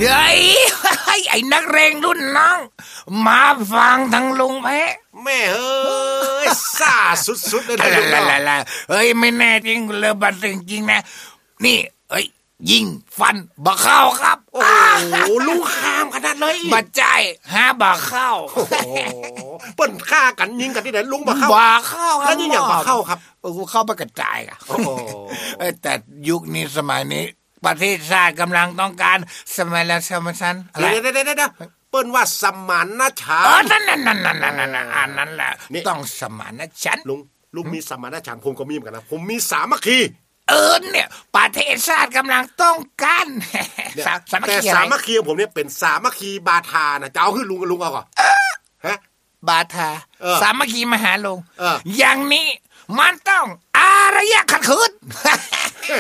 เฮ้ยไอ้นักเรงรุ่นน้องมาฟังทั้งลุงแพ้แม่เอ้ยซ่าสุดๆเลยนะลุงเฮ้ยไม่แน่จริงเลยบัดจริงนะนี่เอ้ยยิงฟันบ่เข้าครับโอ้โหลุงข้ามขนาดเลยบัดใจหาบ่เข้าโอ้โหเปิ้นฆ่ากันยิงกันที่ไหนลุงบ่เข้าแล้วยิงอย่างบ่เข้าครับกูเข้าไปกระจายอ่ะแต่ยุคนี้สมัยนี้ประเทศชาติกำลังต้องการสมัยแล้วสมัยนั้นอะไรเดี๋ยวเปิ้นว่าสมานฉันท์นั่นอันนั้นแหละต้องสมานฉันท์ลุงมีสมานฉันท์ผมก็มีเหมือนกันนะผมมีสามัคคีเนี่ยประเทศชาติกำลังต้องการแต่สามัคคีของผมเนี่ยเป็นสามัคคีบาทานะจะเอาขึ้นลุงกับลุงเอาก่อนฮะบาทาสามัคคีมหาลงอย่างนี้มันต้องอารยะขัดขืน